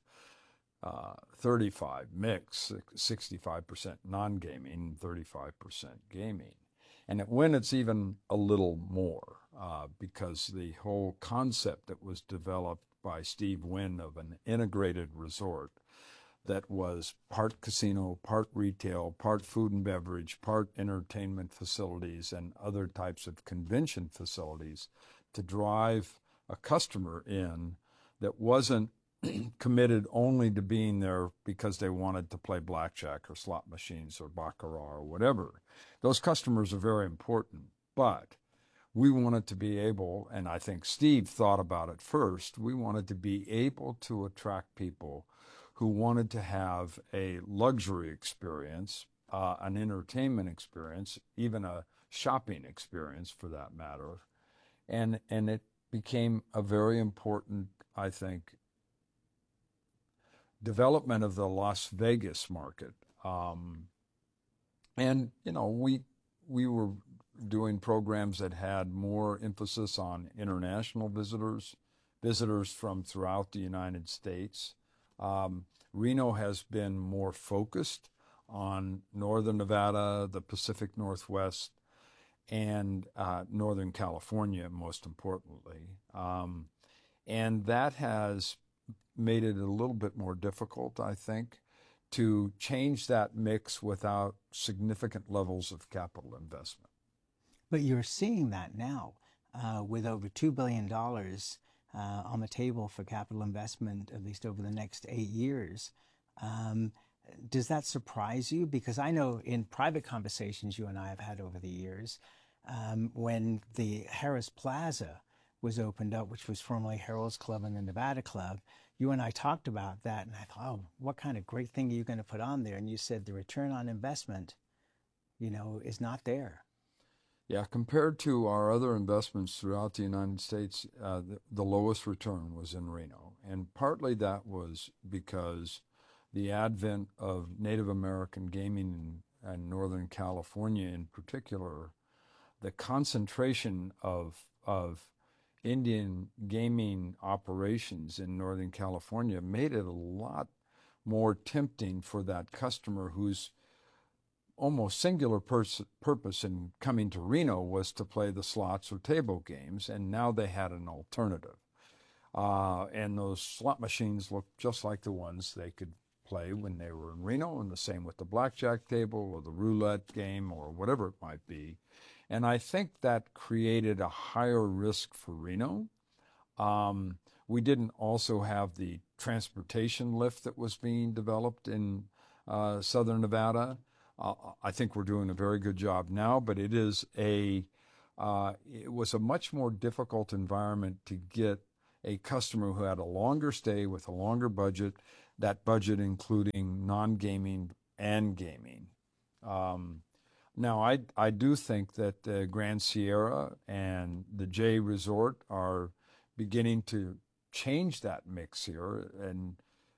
thirty-five mix, sixty-five percent non-gaming, thirty-five percent gaming. And when it's even a little more, uh, because the whole concept that was developed by Steve Wynn of an integrated resort that was part casino, part retail, part food and beverage, part entertainment facilities, and other types of convention facilities to drive a customer in that wasn't committed only to being there because they wanted to play blackjack or slot machines or baccarat or whatever. Those customers are very important, but we wanted to be able, and I think Steve thought about it first, we wanted to be able to attract people who wanted to have a luxury experience, uh, an entertainment experience, even a shopping experience for that matter. And, and it became a very important, I think, development of the Las Vegas market. Um, and, you know, we, we were doing programs that had more emphasis on international visitors, visitors from throughout the United States. Um, Reno has been more focused on Northern Nevada, the Pacific Northwest, and uh, Northern California, most importantly. Um, and that has made it a little bit more difficult, I think, to change that mix without significant levels of capital investment. But you're seeing that now uh, with over two billion dollars Uh, on the table for capital investment, at least over the next eight years. Um, does that surprise you? Because I know in private conversations you and I have had over the years, um, when the Harris Plaza was opened up, which was formerly Harold's Club and the Nevada Club, you and I talked about that, and I thought, oh, what kind of great thing are you going to put on there? And you said the return on investment, you know, is not there. Yeah, compared to our other investments throughout the United States, uh, the, the lowest return was in Reno. And partly that was because the advent of Native American gaming in, in Northern California in particular, the concentration of, of Indian gaming operations in Northern California made it a lot more tempting for that customer who's almost singular pers- purpose in coming to Reno was to play the slots or table games, and now they had an alternative. Uh, and those slot machines look just like the ones they could play when they were in Reno, and the same with the blackjack table or the roulette game or whatever it might be. And I think that created a higher risk for Reno. Um, we didn't also have the transportation lift that was being developed in uh, Southern Nevada. Uh, I think we're doing a very good job now, but it is a, uh, it was a much more difficult environment to get a customer who had a longer stay with a longer budget, that budget including non-gaming and gaming. Um, now, I, I do think that the Grand Sierra and the J Resort are beginning to change that mix here. And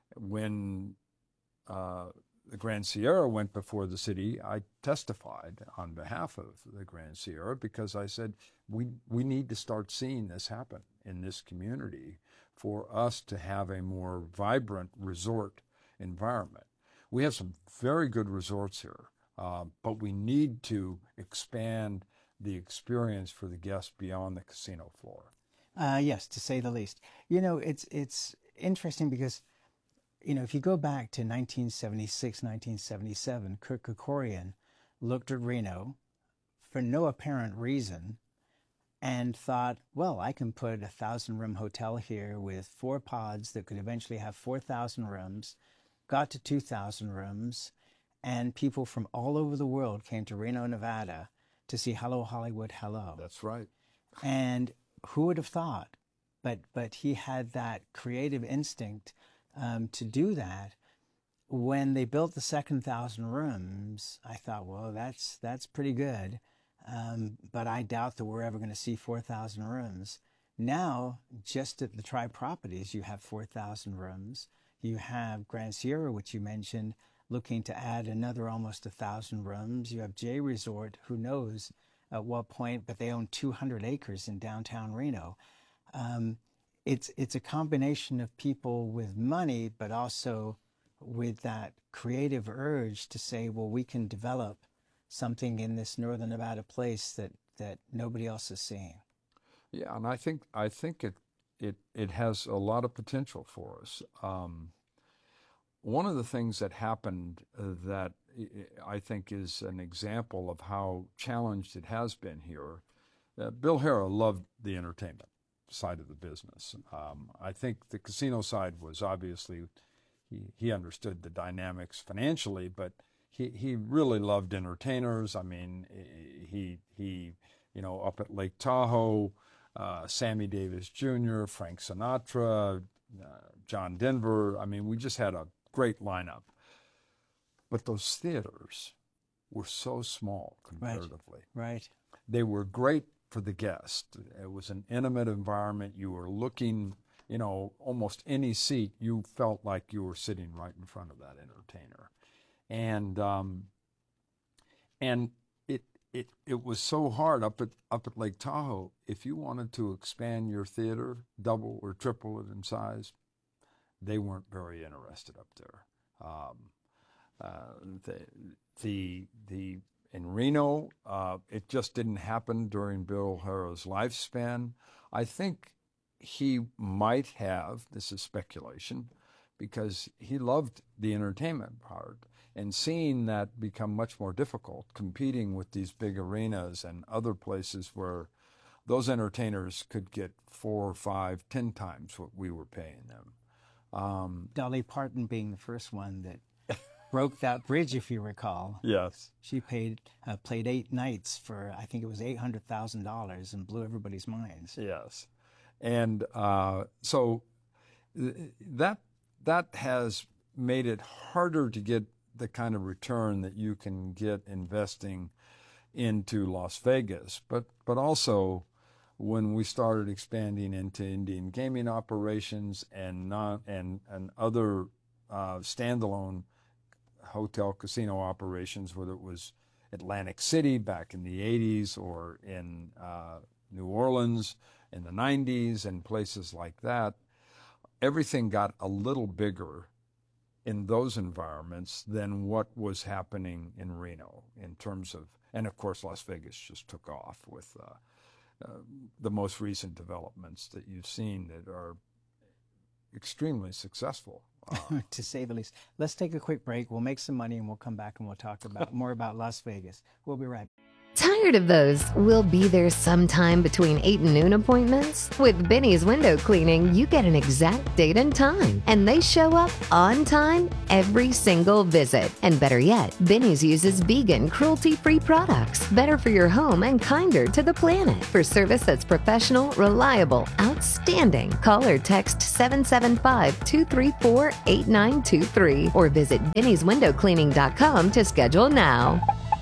when uh, the Grand Sierra went before the city, I testified on behalf of the Grand Sierra because I said, we, we need to start seeing this happen in this community for us to have a more vibrant resort environment. We have some very good resorts here, uh, but we need to expand the experience for the guests beyond the casino floor. Uh, yes, to say the least. You know, it's it's interesting because, you know, if you go back to nineteen seventy-six, nineteen seventy-seven, Kurt Kerkorian looked at Reno for no apparent reason and thought, well, I can put a thousand-room hotel here with four pods that could eventually have four thousand rooms, got to two thousand rooms, and people from all over the world came to Reno, Nevada to see Hello Hollywood, Hello. That's right. And who would have thought? But but he had that creative instinct um, to do that. When they built the second thousand rooms, I thought, well, that's that's pretty good. Um, but I doubt that we're ever going to see four thousand rooms. Now, just at the Tribe Properties, you have four thousand rooms. You have Grand Sierra, which you mentioned, looking to add another almost one thousand rooms. You have J Resort, who knows at what point, but they own two hundred acres in downtown Reno. Um, it's, it's a combination of people with money, but also with that creative urge to say, well, we can develop something in this Northern Nevada place that, that nobody else is seeing. Yeah, and I think I think it it it has a lot of potential for us. Um, one of the things that happened uh, that I think is an example of how challenged it has been here. Uh, Bill Harrah loved the entertainment side of the business. Um, I think the casino side was obviously he he understood the dynamics financially, but he he really loved entertainers. I mean, he he you know up at Lake Tahoe. Uh, Sammy Davis Junior, Frank Sinatra, uh, John Denver. I mean, we just had a great lineup. But those theaters were so small comparatively. Right. right. They were great for the guest. It was an intimate environment. You were looking, you know, almost any seat, you felt like you were sitting right in front of that entertainer. And um, and It it was so hard up at up at Lake Tahoe. If you wanted to expand your theater, double or triple it in size, they weren't very interested up there. Um, uh, the the the in Reno, uh, it just didn't happen during Bill Harrah's lifespan. I think he might have. This is speculation, because he loved the entertainment part. And seeing that become much more difficult, competing with these big arenas and other places where those entertainers could get four, five, ten times what we were paying them. Um, Dolly Parton being the first one that broke that bridge, if you recall. Yes. She paid uh, played eight nights for, I think it was eight hundred thousand dollars, and blew everybody's minds. Yes. And uh, so th- that that has made it harder to get the kind of return that you can get investing into Las Vegas. But but also when we started expanding into Indian gaming operations and non, and, and other uh, standalone hotel casino operations, whether it was Atlantic City back in the eighties or in uh, New Orleans in the nineties and places like that, everything got a little bigger in those environments than what was happening in Reno in terms of, and of course Las Vegas just took off with uh, uh, the most recent developments that you've seen that are extremely successful. Uh, to say the least. Let's take a quick break. We'll make some money and we'll come back and we'll talk about more about Las Vegas. We'll be right back. Tired of those "we'll be there sometime between eight and noon" appointments? With Benny's Window Cleaning, you get an exact date and time, and they show up on time every single visit. And better yet, Benny's uses vegan, cruelty-free products, better for your home and kinder to the planet. For service that's professional, reliable, outstanding, call or text seven seven five, two three four, eight nine two three or visit bennys window cleaning dot com to schedule now.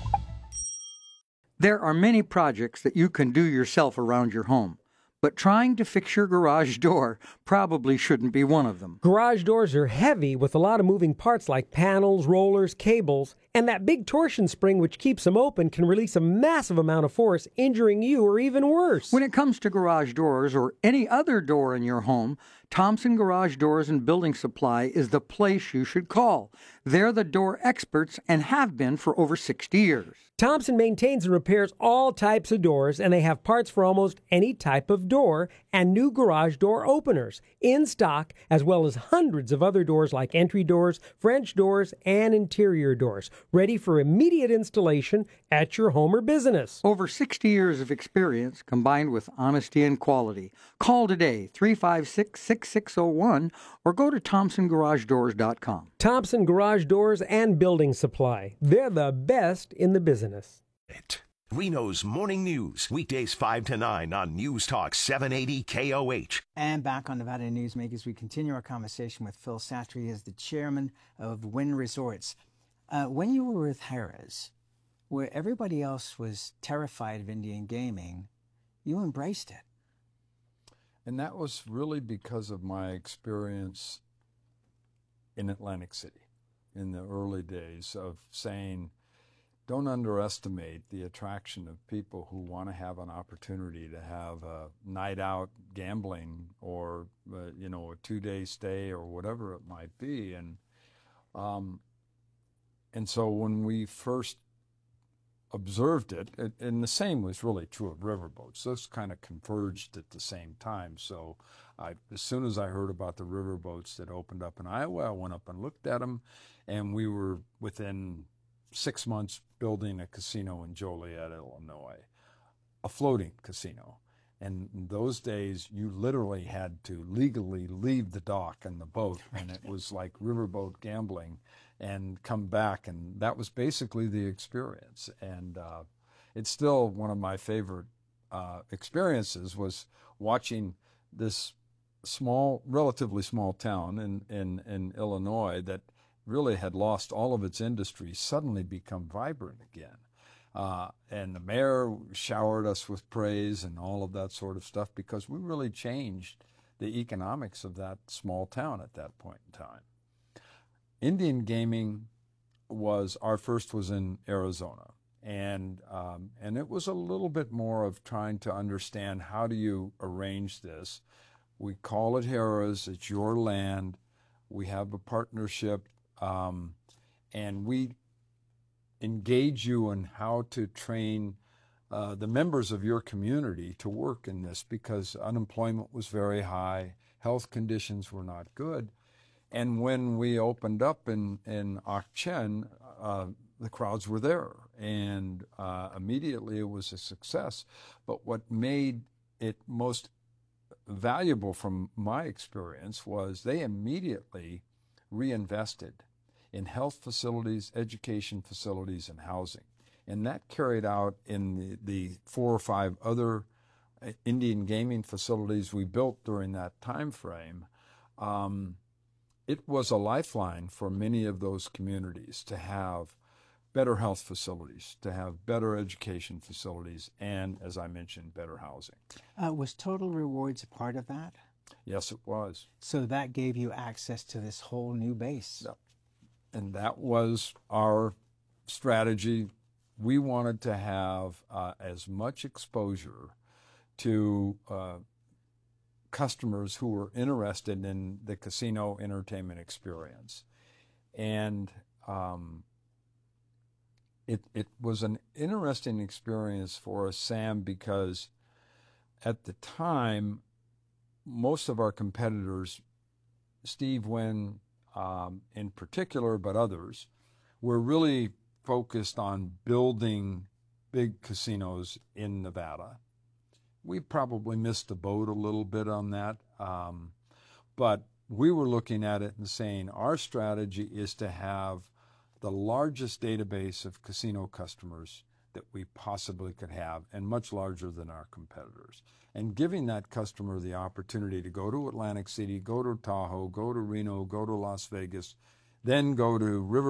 There are many projects that you can do yourself around your home, but trying to fix your garage door probably shouldn't be one of them. Garage doors are heavy with a lot of moving parts like panels, rollers, cables, and that big torsion spring which keeps them open can release a massive amount of force, injuring you or even worse. When it comes to garage doors or any other door in your home, Thompson Garage Doors and Building Supply is the place you should call. They're the door experts and have been for over sixty years. Thompson maintains and repairs all types of doors, and they have parts for almost any type of door and new garage door openers in stock, as well as hundreds of other doors like entry doors, French doors, and interior doors, ready for immediate installation at your home or business. Over sixty years of experience combined with honesty and quality. Call today, three five six, six six zero one, or go to thompson garage doors dot com. Thompson Garage Doors and Building Supply. They're the best in the business. Reno's Morning News, weekdays five to nine on News Talk seven eighty K O H. And back on Nevada Newsmakers, we continue our conversation with Phil Satre, as the chairman of Wynn Resorts. Uh, when you were with Harrah's, where everybody else was terrified of Indian gaming, you embraced it. And that was really because of my experience in Atlantic City in the early days of saying, don't underestimate the attraction of people who want to have an opportunity to have a night out gambling or, uh, you know, a two-day stay or whatever it might be. And um, and so when we first observed it, it, and the same was really true of riverboats. Those kind of converged at the same time. So I, as soon as I heard about the riverboats that opened up in Iowa, I went up and looked at them, and we were within six months building a casino in Joliet, Illinois, a floating casino. And in those days, you literally had to legally leave the dock and the boat, and it was like riverboat gambling, and come back, and that was basically the experience. And uh, it's still one of my favorite uh, experiences, was watching this small, relatively small town in, in, in Illinois that really had lost all of its industry suddenly become vibrant again. Uh, and the mayor showered us with praise and all of that sort of stuff, because we really changed the economics of that small town at that point in time. Indian gaming was, our first was in Arizona, and um, and it was a little bit more of trying to understand, how do you arrange this? We call it Harrah's, it's your land, we have a partnership, um, and we engage you in how to train uh, the members of your community to work in this, because unemployment was very high, health conditions were not good. And when we opened up in, in Ak-Chin, uh, the crowds were there, and uh, immediately it was a success. But what made it most valuable from my experience was they immediately reinvested in health facilities, education facilities, and housing. And that carried out in the, the four or five other Indian gaming facilities we built during that time frame. Um, It was a lifeline for many of those communities to have better health facilities, to have better education facilities, and, as I mentioned, better housing. Uh, was Total Rewards a part of that? Yes, it was. So that gave you access to this whole new base. Yep. And that was our strategy. We wanted to have uh, as much exposure to uh, customers who were interested in the casino entertainment experience. And um, it, it was an interesting experience for us, Sam, because at the time, most of our competitors Steve Wynn um, in particular, but others, were really focused on building big casinos in Nevada. We probably missed the boat a little bit on that, um, but we were looking at it and saying our strategy is to have the largest database of casino customers that we possibly could have, and much larger than our competitors. And giving that customer the opportunity to go to Atlantic City, go to Tahoe, go to Reno, go to Las Vegas, then go to River